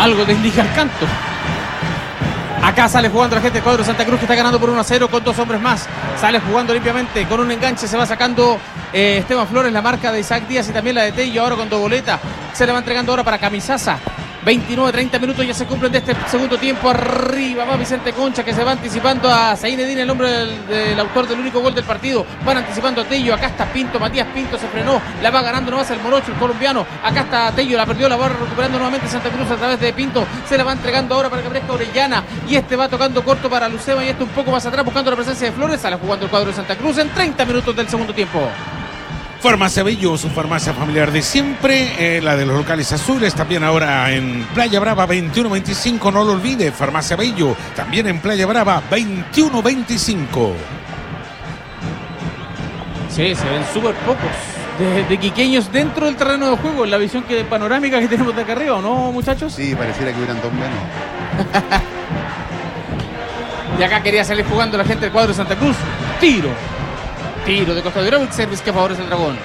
Algo te indica el canto. Acá sale jugando la gente del cuadro de Santa Cruz, que está ganando por 1-0 con 2 hombres más. Sale jugando limpiamente con un enganche. Se va sacando Esteban Flores, la marca de Isaac Díaz y también la de Tello. Ahora con Doboleta. Se le va entregando ahora para Camisaza. 29-30 minutos ya se cumplen de este segundo tiempo. Arriba va Vicente Concha, que se va anticipando a Zeinedine, el hombre del autor del único gol del partido. Van anticipando a Tello. Acá está Pinto, Matías Pinto se frenó. La va ganando nomás el morocho, el colombiano. Acá está Tello, la perdió, la va recuperando nuevamente Santa Cruz a través de Pinto. Se la va entregando ahora para que aparezca Orellana. Y este va tocando corto para Lucema. Y este un poco más atrás buscando la presencia de Flores. Sale jugando el cuadro de Santa Cruz en 30 minutos del segundo tiempo. Farmacia Bello, su farmacia familiar de siempre, la de los locales azules, también ahora en Playa Brava 21-25, no lo olvide, Farmacia Bello, también en Playa Brava 21-25. Sí, se ven súper pocos de quiqueños dentro del terreno de juego, en la visión panorámica que tenemos de acá arriba, ¿no, muchachos? Sí, pareciera que hubieran 2 menos. Y acá quería salir jugando la gente del cuadro de Santa Cruz. Tiro de costado de Hydraulic Service que favorece el Dragón.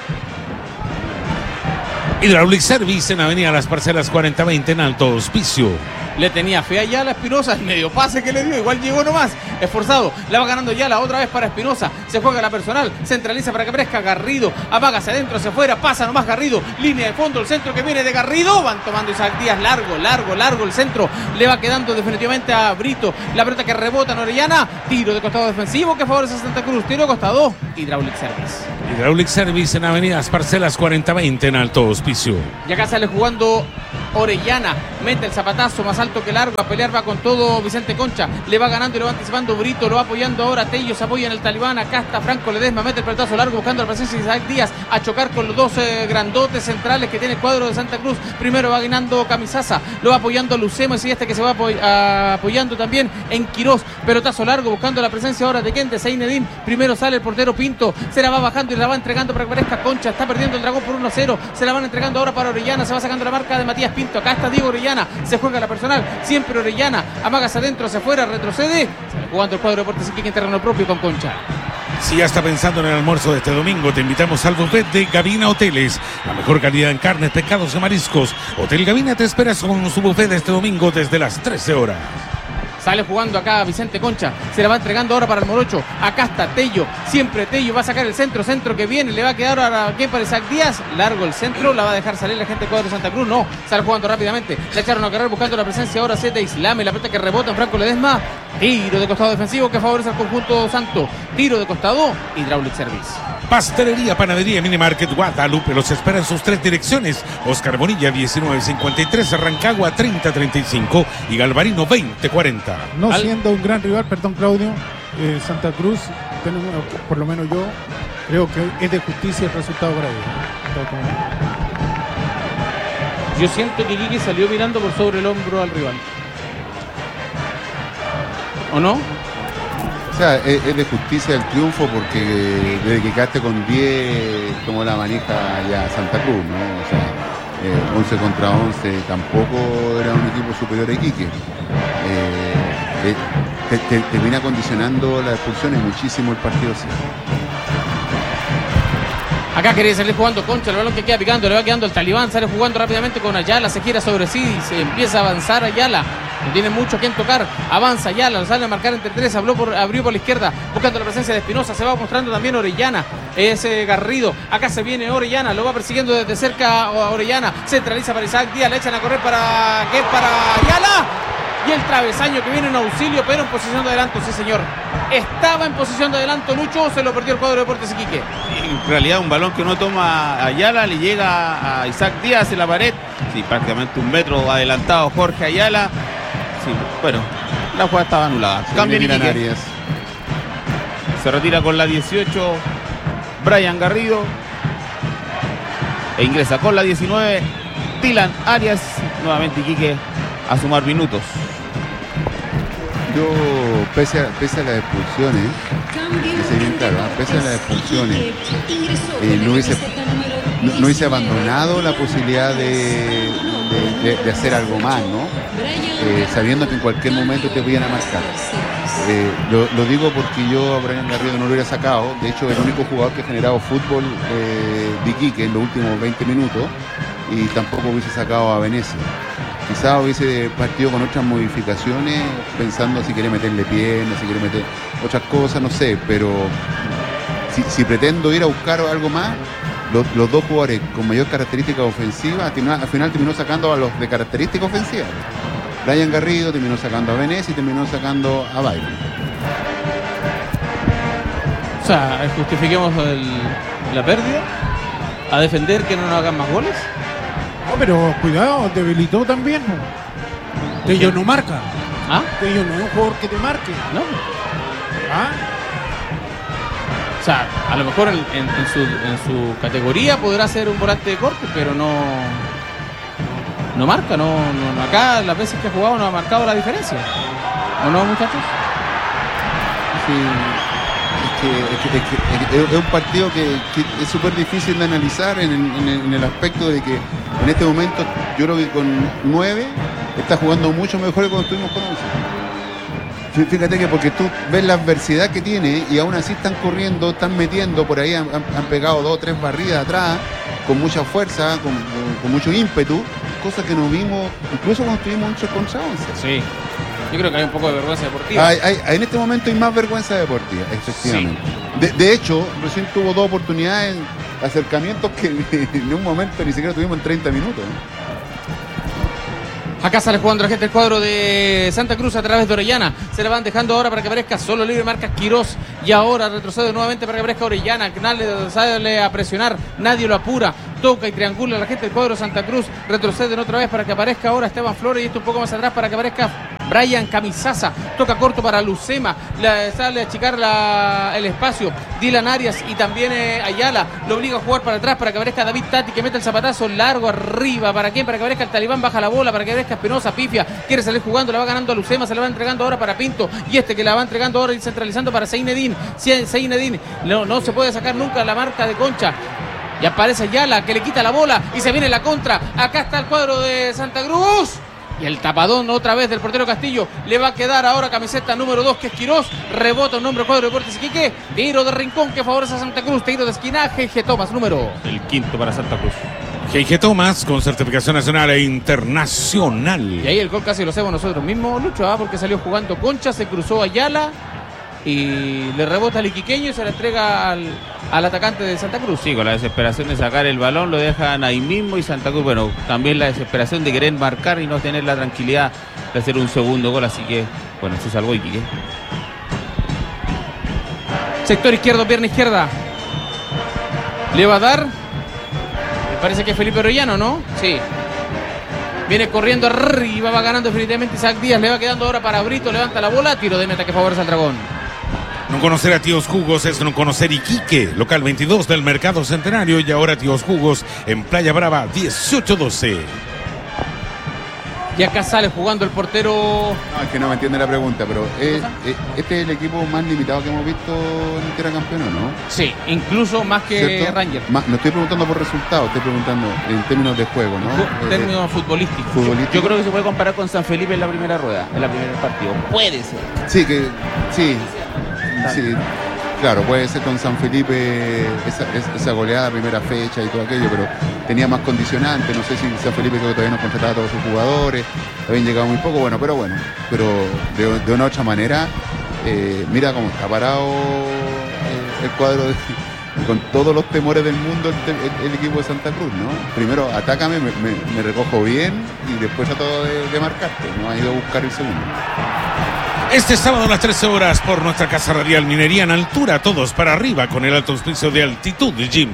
Hydraulic Service en Avenida Las Parcelas 4020 en Alto Hospicio. Le tenía fe a Yala Espinosa, el medio pase que le dio, igual llegó nomás, esforzado, la va ganando Yala, otra vez para Espinosa, se juega la personal, centraliza para que aparezca Garrido, apaga hacia adentro, hacia afuera, pasa nomás Garrido, línea de fondo, el centro que viene de Garrido, van tomando Isaac Díaz, largo el centro, le va quedando definitivamente a Brito, la pelota que rebota en Orellana, tiro de costado defensivo que favorece a Santa Cruz, tiro de costado, Hydraulic Service. Hydraulic Service en Avenida Las Parcelas 4020 en Alto Hospicio. Y acá sale jugando Orellana, mete el zapatazo más alto que largo, a pelear va con todo Vicente Concha, le va ganando y lo va anticipando Brito, lo va apoyando ahora Tello, se apoya en el Talibán, acá está Franco Ledesma, mete el pelotazo largo buscando la presencia de Isaac Díaz, a chocar con los dos grandotes centrales que tiene el cuadro de Santa Cruz. Primero va ganando Camisaza, lo va apoyando Lucema y este que se va apoyando también en Quirós, pelotazo largo buscando la presencia ahora de Kente Zeinedine, primero sale el portero Pinto, se la va bajando y la va entregando para que aparezca Concha, está perdiendo el Dragón por 1-0, se la van entregando ahora para Orellana, se va sacando la marca de Matías Pinto, acá está Diego Orellana, se juega la personal, siempre Orellana, amagas adentro, hacia afuera, retrocede, sale jugando el cuadro de Deportes Iquique en terreno propio con Concha. Si ya está pensando en el almuerzo de este domingo, te invitamos al buffet de Gavina Hoteles. La mejor calidad en carnes, pescados y mariscos. Hotel Gavina te espera con su buffet de este domingo desde las 13 horas. Sale jugando acá Vicente Concha, se la va entregando ahora para el morocho, acá está Tello, siempre Tello va a sacar el centro que viene, le va a quedar ahora ¿quién para Isaac Díaz? Largo el centro, la va a dejar salir la gente del cuadro de Santa Cruz, no, sale jugando rápidamente, la echaron a correr buscando la presencia ahora Zeta Islame, la pelota que rebota en Franco Ledesma, tiro de costado defensivo que favorece al conjunto santo, tiro de costado, Hydraulic Service. Pastelería, Panadería, Minimarket Guadalupe los espera en sus 3 direcciones. Oscar Bonilla 1953, Rancagua 3035 y Galvarino 2040. No siendo un gran rival, perdón Claudio, Santa Cruz, por lo menos yo, creo que es de justicia el resultado para ellos. Yo siento que Quique salió mirando por sobre el hombro al rival. ¿O no? O sea, es de justicia el triunfo porque desde que quedaste con 10 tomó la manija ya Santa Cruz, ¿no? O sea, 11 contra 11 tampoco era un equipo superior a Iquique. Termina condicionando las expulsiones muchísimo el partido así. Acá quería salir jugando Concha, el balón que queda picando, le va quedando el Talibán, sale jugando rápidamente con Ayala, se gira sobre sí, se empieza a avanzar Ayala, no tiene mucho a quien tocar, avanza Ayala, lo sale a marcar entre 3, abrió por la izquierda, buscando la presencia de Espinosa, se va mostrando también Orellana, ese Garrido, acá se viene Orellana, lo va persiguiendo desde cerca a Orellana, centraliza para Isaac Díaz, le echan a correr para Ayala. Y el travesaño que viene en auxilio, pero en posición de adelanto, sí señor. Estaba en posición de adelanto Lucho, se lo perdió el cuadro de Deportes Iquique. En realidad un balón que no toma Ayala, le llega a Isaac Díaz en la pared. Sí, prácticamente 1 metro adelantado Jorge Ayala. Sí, bueno, la jugada estaba anulada. Cambio en Iquique. Se retira con la 18 Brian Garrido. E ingresa con la 19 Dylan Arias. Nuevamente Iquique a sumar minutos. Yo, pese a las expulsiones, pese a las expulsiones, no hubiese abandonado la posibilidad de hacer algo más, ¿no? Sabiendo que en cualquier momento te podían a marcar. Lo digo porque yo a Brian Garrido no lo hubiera sacado. De hecho, el único jugador que ha generado fútbol de Iquique en los últimos 20 minutos, y tampoco hubiese sacado a Venecia. Quizás hubiese partido con otras modificaciones, pensando si quiere meterle piernas, si quiere meter otras cosas, no sé, pero si pretendo ir a buscar algo más, los dos jugadores con mayor característica ofensiva, al final terminó sacando a los de característica ofensiva. Brian Garrido terminó sacando a Benes y terminó sacando a Byron. O sea, justifiquemos la pérdida, a defender que no nos hagan más goles. No, pero cuidado, debilitó también. Tello no marca. ¿Ah? Tello no es un jugador que te marque. No. ¿Ah? O sea, a lo mejor en su categoría podrá ser un volante de corte, pero no marca, no acá las veces que ha jugado no ha marcado la diferencia. ¿O no, muchachos? Sí, es un partido que es súper difícil de analizar en el aspecto de que en este momento yo creo que con 9 está jugando mucho mejor que cuando estuvimos con 11. Fíjate que porque tú ves la adversidad que tiene y aún así están corriendo, están metiendo, por ahí han pegado 2 o 3 barridas atrás con mucha fuerza, con mucho ímpetu, cosas que no vimos incluso cuando estuvimos 11 contra 11. Sí, yo creo que hay un poco de vergüenza deportiva. En este momento hay más vergüenza deportiva, efectivamente. Sí. De hecho, recién tuvo 2 oportunidades, acercamientos que en un momento ni siquiera tuvimos en 30 minutos. Acá sale jugando la gente del cuadro de Santa Cruz a través de Orellana. Se la van dejando ahora para que aparezca solo libre, marca Quirós. Y ahora retrocede nuevamente para que aparezca Orellana. Nadie sale a presionar, nadie lo apura. Toca y triangula la gente del cuadro de Santa Cruz. Retroceden otra vez para que aparezca ahora Esteban Flores. Y esto un poco más atrás para que aparezca Brian Camisaza. Toca corto para Lucema. Sale a achicar el espacio. Dylan Arias y también Ayala. Lo obliga a jugar para atrás para que aparezca David Tati, que mete el zapatazo largo arriba. ¿Para quién? Para que aparezca el Talibán. Baja la bola para que aparezca Espinosa. Pifia. Quiere salir jugando. La va ganando a Lucema. Se la va entregando ahora para Pinto. Y este que la va entregando ahora y centralizando para Seinedín. Seinedín no se puede sacar nunca la marca de Concha. Y aparece Ayala, que le quita la bola y se viene la contra. Acá está el cuadro de Santa Cruz. Y el tapadón otra vez del portero Castillo. Le va a quedar ahora camiseta número 2, que es Quirós. Rebota un nombre cuadro de Deportes Iquique. Tiro de rincón que favorece a Santa Cruz. Tiro de esquina. G.G. Thomas, número. El quinto para Santa Cruz. G.G. Thomas con certificación nacional e internacional. Y ahí el gol casi lo hacemos nosotros mismos, Lucho, porque salió jugando Concha, se cruzó Ayala y le rebota al iquiqueño y se la entrega al atacante de Santa Cruz. Sí, con la desesperación de sacar el balón lo dejan ahí mismo y Santa Cruz, bueno, también la desesperación de querer marcar y no tener la tranquilidad de hacer un segundo gol, así que, bueno, se salvó Iquique. Sector izquierdo, pierna izquierda. Le va a dar, me parece que es Felipe Orellano, ¿no? Sí. Viene corriendo arriba, va ganando definitivamente Isaac Díaz, le va quedando ahora para Brito, levanta la bola, tiro de meta que favorece al Dragón. No conocer a Tíos Jugos es no conocer Iquique, local 22 del Mercado Centenario, y ahora Tíos Jugos en Playa Brava 18-12. Y acá sale jugando el portero. No, es que no me entiende la pregunta, pero este es el equipo más limitado que hemos visto en Tierra Campeona, ¿no? Sí, incluso más que ¿cierto? Ranger. No estoy preguntando por resultados, estoy preguntando en términos de juego, ¿no? En términos futbolísticos. Yo creo que se puede comparar con San Felipe en la primera rueda, en la primera partido. Puede ser. Sí, claro, puede ser con San Felipe esa goleada primera fecha y todo aquello, pero tenía más condicionantes. No sé si San Felipe creo que todavía no contrataba a todos sus jugadores, habían llegado muy poco, pero de una u otra manera, mira cómo está parado el cuadro con todos los temores del mundo el equipo de Santa Cruz, ¿no? Primero atácame, me recojo bien y después trato de marcarte, no ha ido a buscar el segundo. Este sábado a las 13 horas por nuestra casa radial Minería en altura, todos para arriba con el alto auspicio de Altitud Gym.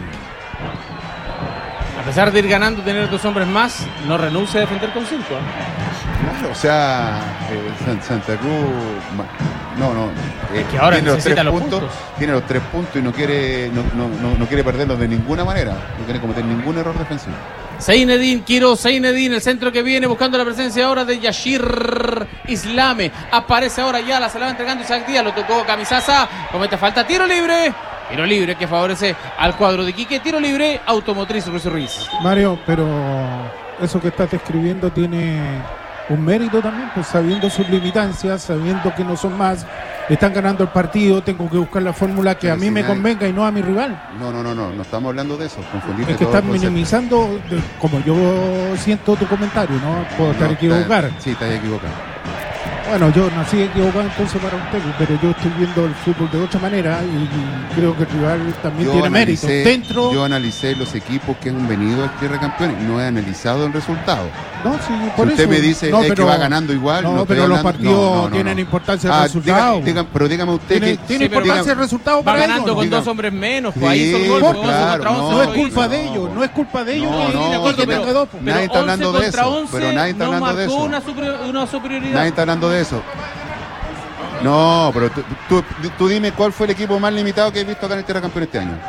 A pesar de ir ganando, tener 2 hombres más, no renuncia a defender con 5. Claro, o sea, Santa Cruz, es que ahora tiene necesita los 3 puntos. Tiene los 3 puntos y no quiere perderlos de ninguna manera, no quiere cometer ningún error defensivo. Seinedín, Quirós, Seinedín, el centro que viene buscando la presencia ahora de Yashir Islame. Aparece ahora Ayala, se la va entregando Isaac Díaz, lo tocó Camisaza, comete falta, tiro libre que favorece al cuadro de Iquique, tiro libre, Automotriz Ruiz. Mario, pero eso que estás describiendo tiene un mérito también, pues sabiendo sus limitancias, sabiendo que no son más, están ganando el partido, tengo que buscar la fórmula que Pero a mí si me nadie- convenga y no a mi rival. No estamos hablando de eso. Confundiste Es que todo están el concepto. minimizando, como yo siento tu comentario, ¿no? Puedo estar No, equivocado. Sí, estás equivocado. Bueno, yo nací equivocado entonces para usted, pero yo estoy viendo el fútbol de otra manera y creo que el rival también tiene mérito. Yo analicé los equipos que han venido al Tierra de Campeones, no he analizado el resultado. No, sí, Si por usted eso. me dice No, que pero- va ganando igual, No, no pero estoy los hablando- partidos no. tienen importancia el resultado. Pero dígame usted Tiene que... Sí, pero importancia el resultado Va para ganando ellos. con diga- 2 hombres menos, pues ahí Sí, hizo el gol, pues, 11 claro, contra 11 No es lo culpa hizo. de ellos, no es culpa de ellos. No, que- no, que porque tenga dos. Pero nadie está 11 hablando de contra eso, 11 pero nadie está no hablando de marcó eso. una superioridad. Nadie está hablando de eso. No, pero tú dime cuál fue el equipo más limitado que he visto acá en el Tierra Campeón este año.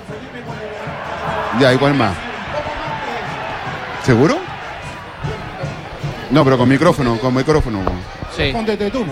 Ya, igual más. ¿Seguro? No, pero con micrófono. Sí. Respóndete tú.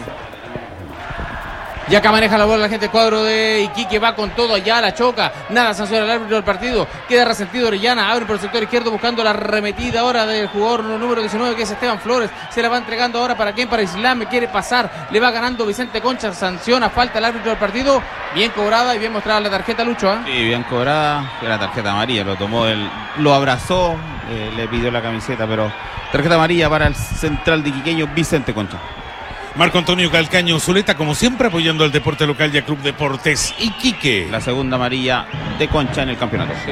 Y acá maneja la bola la gente del cuadro de Iquique, va con todo allá, la choca, nada sanciona el árbitro del partido, queda resentido Orellana, abre por el sector izquierdo buscando la arremetida ahora del jugador número 19 que es Esteban Flores, se la va entregando ahora para quién, para Islam, quiere pasar, le va ganando Vicente Concha, sanciona, falta el árbitro del partido, bien cobrada y bien mostrada la tarjeta, Lucho, ¿eh? Sí, bien cobrada, fue la tarjeta amarilla, lo tomó lo abrazó, le pidió la camiseta, pero tarjeta amarilla para el central de Iquiqueño, Vicente Concha. Marco Antonio Calcaño Zuleta, como siempre, apoyando al deporte local y al Club Deportes Iquique. La segunda amarilla de Concha en el campeonato. Sí.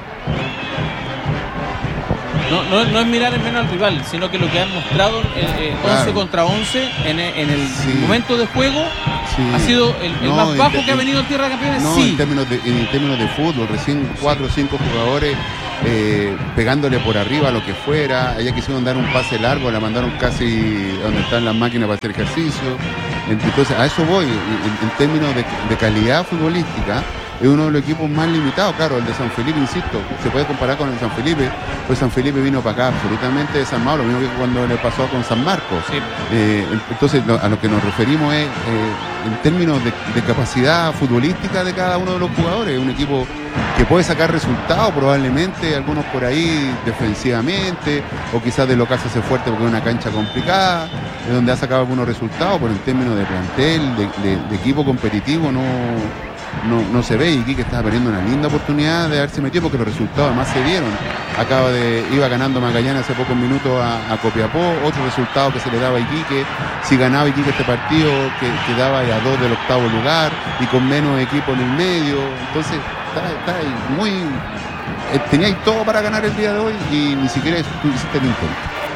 No es mirar en menos al rival, sino que lo que han mostrado 11 Claro. contra 11 en el Sí. momento de juego Sí. ha sido el No, más en bajo te- que ha venido en Tierra de Campeones. No, sí. en términos de fútbol, recién 4 o 5 jugadores pegándole por arriba a lo que fuera. Allá quisieron dar un pase largo, la mandaron casi donde están las máquinas para hacer ejercicio. Entonces, a eso voy. En términos de calidad futbolística, es uno de los equipos más limitados. Claro, el de San Felipe, insisto, se puede comparar con el San Felipe, pues San Felipe vino para acá absolutamente desarmado, lo mismo que cuando le pasó con San Marcos. Sí. Entonces, a lo que nos referimos es en términos de capacidad futbolística de cada uno de los jugadores. Un equipo que puede sacar resultados, probablemente, algunos por ahí defensivamente, o quizás de local se hace fuerte porque es una cancha complicada, de donde ha sacado algunos resultados, pero en términos de plantel, de equipo competitivo, no se ve. Y Iquique estaba perdiendo una linda oportunidad de haberse metido porque los resultados además se dieron. Iba ganando Magallanes hace pocos minutos a Copiapó, otro resultado que se le daba a Iquique. Si ganaba Iquique este partido, que quedaba a 2 del octavo lugar y con menos equipo en el medio. Entonces, está ahí muy... teníais todo para ganar el día de hoy y ni siquiera tú hiciste el intento.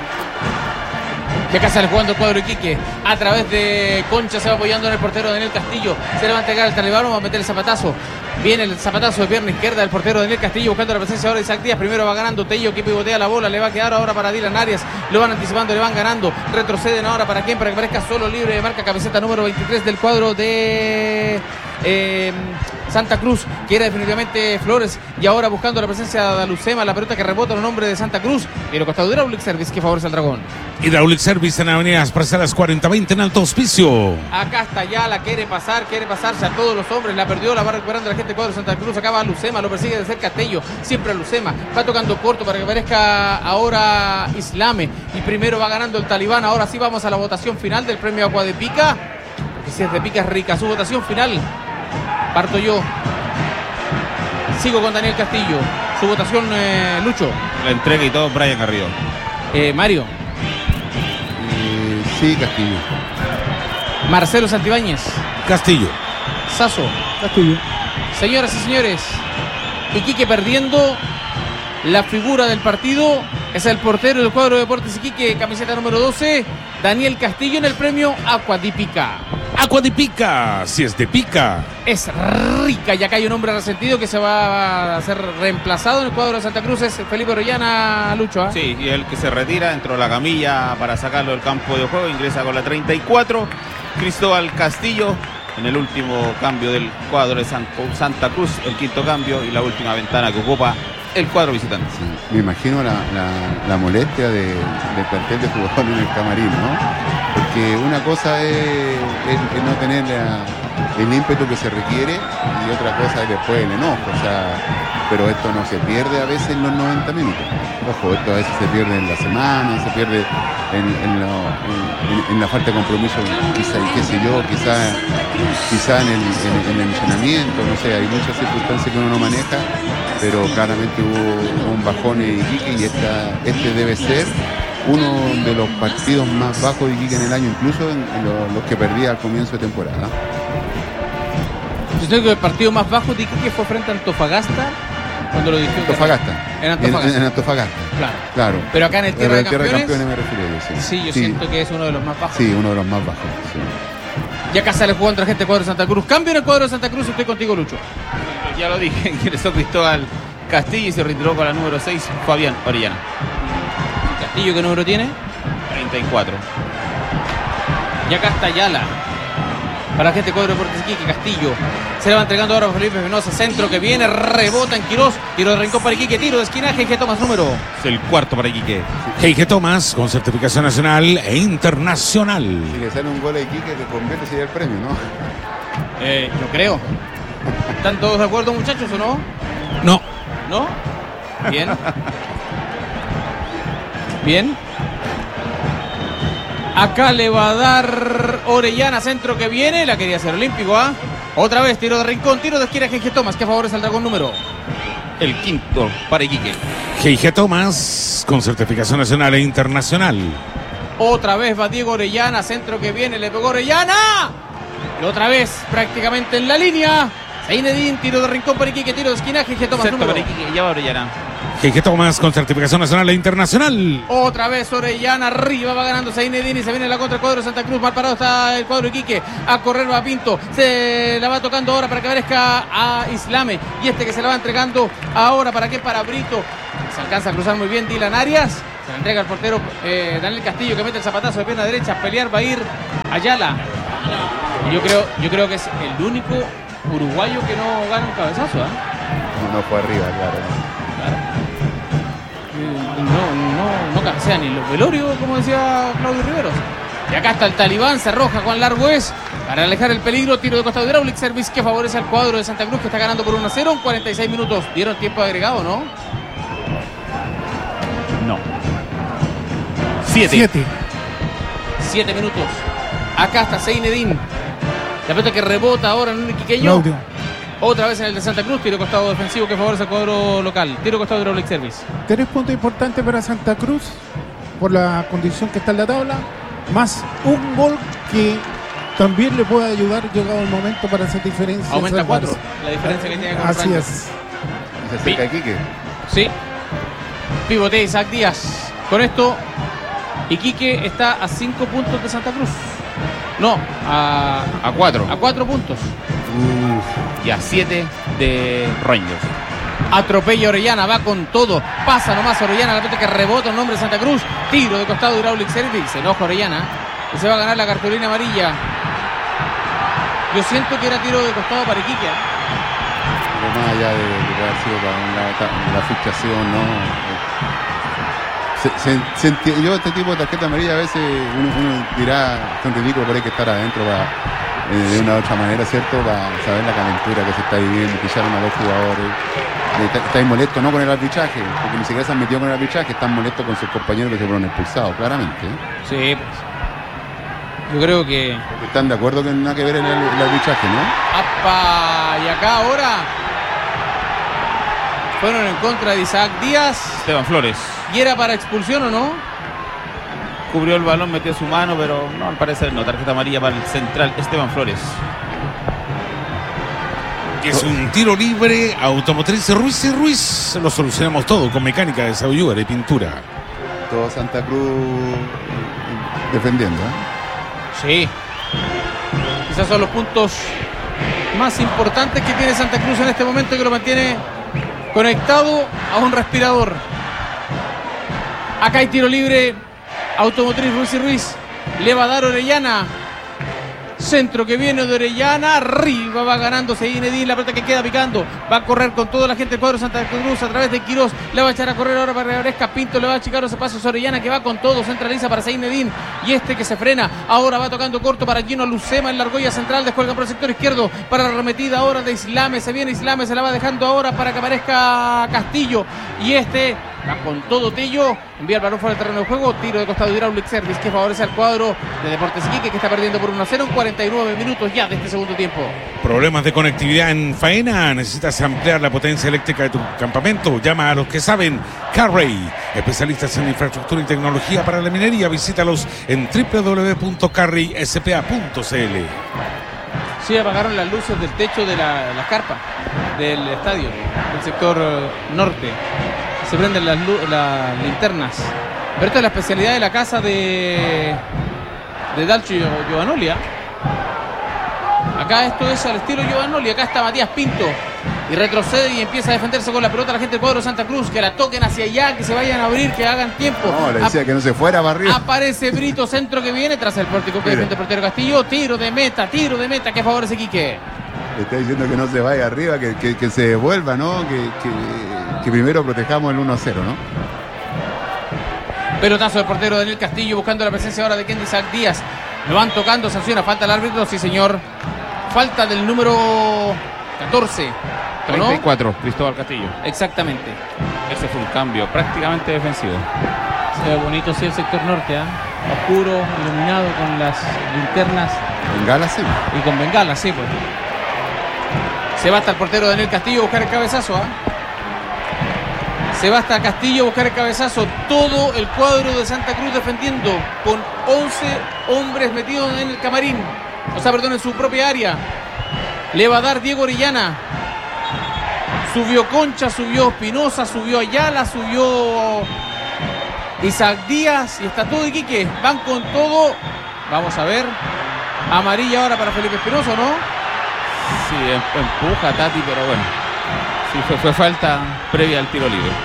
Y acá sale jugando el cuadro Iquique. A través de Concha se va apoyando en el portero Daniel Castillo. Se le va a entregar el talibán, va a meter el zapatazo. Viene el zapatazo de pierna izquierda del portero Daniel Castillo buscando la presencia ahora de Isaac Díaz. Primero va ganando Tello que pivotea la bola. Le va a quedar ahora para Dylan Arias. Lo van anticipando, le van ganando. Retroceden ahora para quién, para que parezca solo libre de marca camiseta número 23 del cuadro de Santa Cruz, que era definitivamente Flores. Y ahora buscando la presencia de Lucema. La pelota que rebota en el nombre de Santa Cruz. Pero costado de Hydraulic Service que favorece al Dragón. Hydraulic Service en Avenidas Parcelas 4020 en Alto Hospicio. Acá está ya, la quiere pasarse a todos los hombres, la perdió, la va recuperando la gente del cuadro de Santa Cruz, acá va Lucema, lo persigue de cerca Tello, siempre Lucema, va tocando corto para que aparezca ahora Islame, y primero va ganando el Talibán. Ahora sí vamos a la votación final del premio Agua de Pica, porque si es de Pica es rica, su votación final, parto yo, sigo con Daniel Castillo, su votación Lucho. La entrega y todo, Brian Garrido. Mario. Sí, Castillo. Marcelo Santibáñez. Castillo. Sasso. Castillo. Señoras y señores, Iquique perdiendo. La figura del partido es el portero del cuadro de Deportes Iquique, camiseta número 12, Daniel Castillo, en el premio Agua di Pica. Agua de Pica, si es de Pica. Es rica, y acá hay un hombre resentido que se va a ser reemplazado en el cuadro de Santa Cruz, es Felipe Orellana, Lucho. Sí, y el que se retira dentro de la camilla para sacarlo del campo de juego, ingresa con la 34, Cristóbal Castillo, en el último cambio del cuadro de Santa Cruz, el quinto cambio y la última ventana que ocupa el cuadro visitante. Sí, me imagino la molestia del plantel de jugadores en el camarín, ¿no? Porque una cosa es no tener el ímpetu que se requiere y otra cosa es después el enojo. O sea, pero esto no se pierde a veces en los 90 minutos. Ojo, esto a veces se pierde en la semana, se pierde en la falta de compromiso, quizá en el entrenamiento, no sé, hay muchas circunstancias que uno no maneja, pero claramente hubo un bajón en Iquique y este debe ser uno de los partidos más bajos de Iquique en el año, incluso en los que perdía al comienzo de temporada. Yo creo que el partido más bajo de Iquique fue frente a Antofagasta, cuando lo dijeron. En Antofagasta. Claro. Pero acá en el Tierra de Campeones me refiero yo, sí, yo siento que es uno de los más bajos. Sí, uno de los más bajos. Sí. Ya acá sale jugando la gente del cuadro de Santa Cruz. Cambio en el cuadro de Santa Cruz, estoy contigo, Lucho. Ya lo dije, ingresó Cristóbal Castillo y se retiró con la número 6, Fabián Orellana. ¿Castillo qué número tiene? 34. Y acá está Ayala. Para la gente del cuadro de Deportes Iquique, Castillo. Se le va entregando ahora a Felipe Venosa. Centro que viene, rebota en Quirós. Tiro de rincón para Iquique, tiro de esquinaje. G. Tomás número. Es el cuarto para Iquique. G. Tomás con certificación nacional e internacional. Si le sale un gol a Iquique, que convierte sería el premio, ¿no? Yo creo. ¿Están todos de acuerdo, muchachos, o no? No. ¿No? Bien. Bien. Acá le va a dar Orellana, centro que viene. La quería hacer olímpico, ¿ah? Otra vez, tiro de rincón, tiro de esquina. G. Tomás, que favorece al dragón número. El quinto para Iquique. G. Tomás con certificación nacional e internacional. Otra vez va Diego Orellana, centro que viene, le pegó Orellana. Y otra vez, prácticamente en la línea. Zeinedine, tiro de rincón para Iquique, tiro de esquina. G. Tomás número. Para Iquique, ya va Orellana. G. Tomás con certificación nacional e internacional. Otra vez Orellana, arriba va ganando Zeinedine y se viene la contra el cuadro de Santa Cruz. Mal parado está el cuadro de Iquique. A correr va Pinto. Se la va tocando ahora para que aparezca a Islame. Y que se la va entregando ahora, ¿para qué? Para Brito. Se alcanza a cruzar muy bien Dylan Arias. Se la entrega al portero Daniel Castillo, que mete el zapatazo de pierna derecha. A pelear va a ir Ayala. Yo creo que es el único uruguayo que no gana un cabezazo, ¿eh? No fue arriba, claro. No cabecea ni los velorios, como decía Claudio Riveros. Y acá está el Talibán, se arroja Juan Larguez para alejar el peligro. Tiro de costado de Hydraulic Service que favorece al cuadro de Santa Cruz, que está ganando por 1-0 en 46 minutos. ¿Dieron tiempo agregado, no? No. 7 minutos. Acá está Zeinedine. La pelota que rebota ahora en un iquiqueño. Claudio. Otra vez en el de Santa Cruz, tiro costado defensivo que favorece al cuadro local. Tiro costado de Hydraulic Service. 3 puntos importantes para Santa Cruz por la condición que está en la tabla, más un gol que también le puede ayudar llegado el momento para hacer diferencia. Aumenta 4 la diferencia que tiene con Así Franco. es. ¿Se acerca Iquique? Sí. Pivotea Isaac Díaz. Con esto, Iquique está a 5 puntos de Santa Cruz. No, a 4. A 4 puntos. Y a 7 de Rangers. Atropella Orellana, va con todo. Pasa nomás Orellana, la pelota que rebota en nombre de Santa Cruz. Tiro de costado de Hydraulic Service. Se enoja Orellana, que se va a ganar la cartulina amarilla. Yo siento que era tiro de costado para Iquique. Pero más allá de haber sido para la fichación, ¿no? Yo este tipo de tarjeta amarilla a veces uno dirá, son ridículos, pero hay que estar adentro de una u otra manera, ¿cierto? Para saber la calentura que se está viviendo, picharon a 2 jugadores. Estáis molestos no con el arbitraje, porque ni siquiera se han metido con el arbitraje, están molestos con sus compañeros que se fueron expulsados, claramente. Sí, pues. Yo creo que. Porque están de acuerdo que no nada que ver el arbitraje, ¿no? ¡Apa! Y acá ahora fueron en contra de Isaac Díaz. Esteban Flores. ¿Y era para expulsión o no? Cubrió el balón, metió su mano, pero no, al parecer no. Tarjeta amarilla para el central Esteban Flores. Es un tiro libre, automotriz Ruiz y Ruiz. Lo solucionamos todo con mecánica de Sauyúgar y pintura. Todo Santa Cruz defendiendo, Sí. Quizás son los puntos más importantes que tiene Santa Cruz en este momento, que lo mantiene conectado a un respirador. Acá hay tiro libre. Automotriz Ruiz y Ruiz. Le va a dar Orellana. Centro que viene de Orellana, arriba va ganando Zinedine, la pelota que queda picando, va a correr con toda la gente del cuadro Santa Cruz a través de Quirós, le va a echar a correr ahora para Rebresca, Pinto le va a achicar los pasos a Orellana que va con todo, centraliza para Zinedine y este que se frena, ahora va tocando corto para Gino Lucema en la argolla central, descuelga por el sector izquierdo para la arremetida ahora de Islame, se viene Islame, se la va dejando ahora para que aparezca Castillo y este va con todo Tello, envía el balón fuera del terreno de juego, tiro de costado de Hydraulic Service que favorece al cuadro de Deportes Iquique que está perdiendo por 1-0 en 49 minutos ya de este segundo tiempo. ¿Problemas de conectividad en faena? ¿Necesitas ampliar la potencia eléctrica de tu campamento? Llama a los que saben. Carrey, especialistas en infraestructura y tecnología para la minería. Visítalos en www.carreyspa.cl. Sí, apagaron las luces del techo de la carpa del estadio, del sector norte. Se prenden las linternas. Pero esta es la especialidad de la casa de Dalcio Giovanoli. Acá esto es al estilo Giovanoli. Acá está Matías Pinto y retrocede y empieza a defenderse con la pelota la gente del cuadro de Santa Cruz. Que la toquen hacia allá, que se vayan a abrir, que hagan tiempo. No, le decía que no se fuera para arriba. Aparece Brito, centro que viene tras el pórtico que defiende el portero Castillo. Tiro de meta que favorece Quique. Le está diciendo que no se vaya arriba, que se devuelva, ¿no? Que primero protejamos el 1-0, ¿no? Pelotazo del portero Daniel Castillo buscando la presencia ahora de Kendy Isaac Díaz. Lo van tocando, sanciona, falta el árbitro, sí señor. Falta del número 14. 34, Cristóbal Castillo. Exactamente. Ese fue un cambio prácticamente defensivo. Se ve bonito, sí, el sector norte, oscuro, iluminado con las linternas. Bengala, sí. Y con bengalas, sí, pues. Se va hasta el portero Daniel Castillo a buscar el cabezazo, Se va hasta Castillo a buscar el cabezazo. Todo el cuadro de Santa Cruz defendiendo con 11 hombres metidos en el camarín. O sea, perdón, en su propia área. Le va a dar Diego Orellana. Subió Concha, subió Espinosa, subió Ayala, subió Isaac Díaz y está todo Iquique. Van con todo. Vamos a ver. Amarilla ahora para Felipe Espinosa, ¿no? Sí, empuja a Tati, pero bueno. Sí, fue falta previa al tiro libre.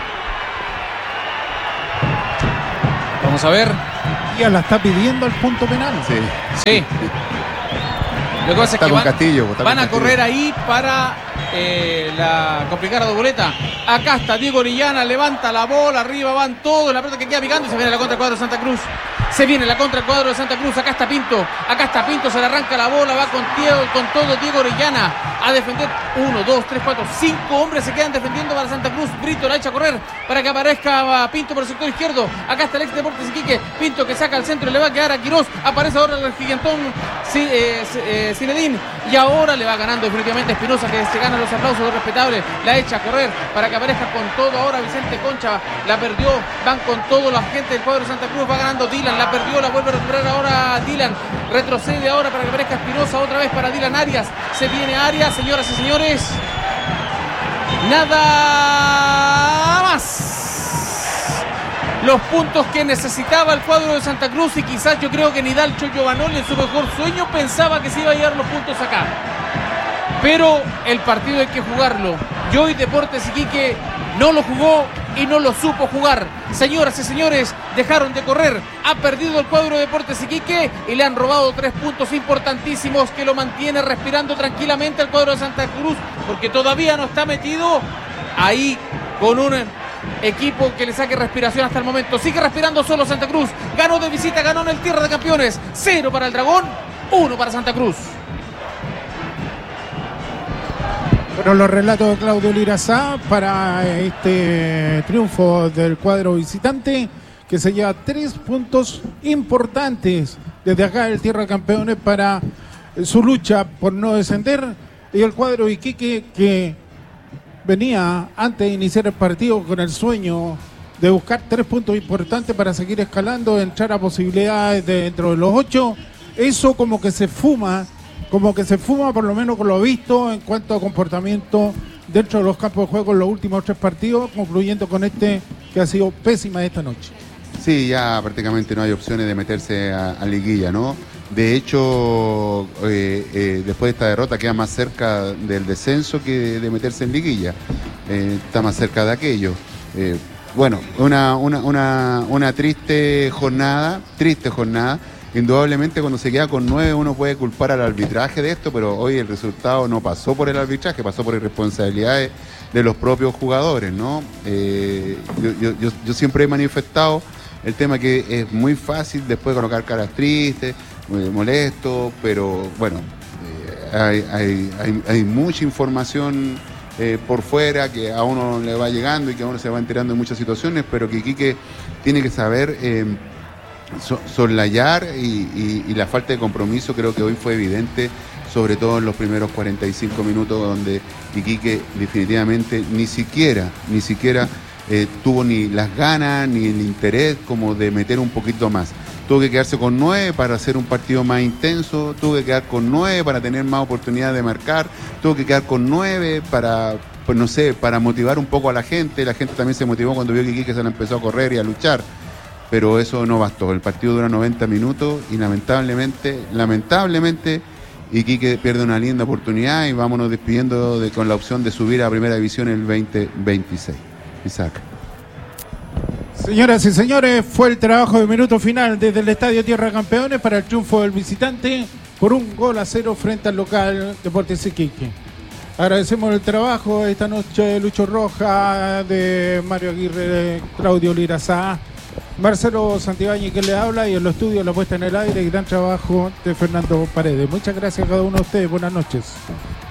Vamos a ver. Ya la está pidiendo al punto penal. Sí. Lo que pasa es que van a correr ahí para la complicada boleta. Acá está Diego Orellana, levanta la bola, arriba van todos, la pelota que queda picando y se viene la contra el cuadro de Santa Cruz. Se viene la contra el cuadro de Santa Cruz, acá está Pinto, se le arranca la bola, va con todo Diego Orellana a defender. 1, 2, 3, 4, 5 hombres se quedan defendiendo para Santa Cruz. Brito la echa a correr para que aparezca Pinto por el sector izquierdo. Acá está el ex Deportes Iquique, Pinto que saca al centro, le va a quedar a Quirós, aparece ahora el gigantón Zinedine y ahora le va ganando definitivamente Espinosa que se gana los aplausos respetables, la echa a correr para que aparezca con todo ahora Vicente Concha, la perdió, van con todo la gente del cuadro de Santa Cruz, va ganando Dylan, la perdió, la vuelve a recuperar ahora Dylan, retrocede ahora para que aparezca Espinosa, otra vez para Dylan Arias, se viene Arias, señoras y señores, nada más. Los puntos que necesitaba el cuadro de Santa Cruz y quizás yo creo que ni Dalcio Giovanoli en su mejor sueño pensaba que se iba a llevar los puntos acá. Pero el partido hay que jugarlo. Y hoy Deportes Iquique no lo jugó y no lo supo jugar. Señoras y señores, dejaron de correr. Ha perdido el cuadro de Deportes Iquique y le han robado 3 puntos importantísimos que lo mantiene respirando tranquilamente el cuadro de Santa Cruz porque todavía no está metido ahí con un equipo que le saque respiración hasta el momento. Sigue respirando solo Santa Cruz. Ganó de visita, ganó en el Tierra de Campeones. 0 para el Dragón, 1 para Santa Cruz. Bueno, los relatos de Claudio Lirazá para este triunfo del cuadro visitante que se lleva 3 puntos importantes desde acá del Tierra de Campeones para su lucha por no descender y el cuadro Iquique que venía antes de iniciar el partido con el sueño de buscar 3 puntos importantes para seguir escalando, entrar a posibilidades dentro de los 8. Eso como que se fuma por lo menos con lo visto en cuanto a comportamiento dentro de los campos de juego en los últimos 3 partidos, concluyendo con este que ha sido pésima esta noche. Sí, ya prácticamente no hay opciones de meterse a liguilla, ¿no? De hecho, después de esta derrota queda más cerca del descenso que de meterse en liguilla. Está más cerca de aquello. Bueno, una triste jornada indudablemente cuando se queda con 9 uno puede culpar al arbitraje de esto, pero hoy el resultado no pasó por el arbitraje, pasó por irresponsabilidades de los propios jugadores, ¿no? Yo siempre he manifestado el tema que es muy fácil después colocar caras tristes, molesto, pero bueno, hay mucha información por fuera que a uno le va llegando y que a uno se va enterando de muchas situaciones, pero que Iquique tiene que saber soslayar y la falta de compromiso creo que hoy fue evidente, sobre todo en los primeros 45 minutos donde Iquique definitivamente ni siquiera tuvo ni las ganas ni el interés como de meter un poquito más. Tuvo que quedarse con 9 para hacer un partido más intenso, tuvo que quedar con 9 para tener más oportunidad de marcar, tuvo que quedar con 9 para, pues no sé, para motivar un poco a la gente también se motivó cuando vio que Iquique se la empezó a correr y a luchar, pero eso no bastó, el partido dura 90 minutos y lamentablemente, Iquique pierde una linda oportunidad y vámonos despidiendo con la opción de subir a Primera División en el 2026. Isaac. Señoras y señores, fue el trabajo de minuto final desde el Estadio Tierra Campeones para el triunfo del visitante por 1-0 frente al local Deportes Iquique. Agradecemos el trabajo esta noche de Lucho Roja, de Mario Aguirre, Claudio Lirazá, Marcelo Santibáñez que le habla, y en los estudios la puesta en el aire y gran trabajo de Fernando Paredes. Muchas gracias a cada uno de ustedes, buenas noches.